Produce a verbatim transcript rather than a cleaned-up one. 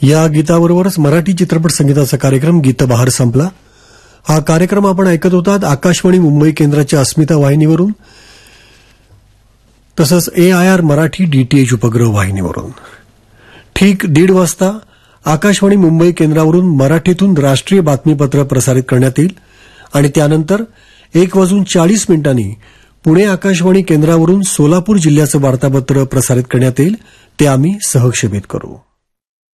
या गीताबरोबरच मराठी चित्रपट संगीताचा कार्यक्रम गीतबहार संपला. हा कार्यक्रम आपण ऐकत होतात आकाशवाणी मुंबई केंद्राच्या अस्मिता वाहिनीवरून तसंच ए आय आर मराठी डीटीएच उपग्रह वाहिनीवरून. ठीक दीड वाजता आकाशवाणी मुंबई केंद्रावरून मराठीतून राष्ट्रीय बातमीपत्र प्रसारित करण्यात येईल आणि त्यानंतर एक वाजून चाळीस मिनिटांनी पुणे आकाशवाणी केंद्रावरून सोलापूर जिल्ह्याचं वार्तापत्र प्रसारित करण्यात येईल. ते आम्ही सहक्षेपित करू.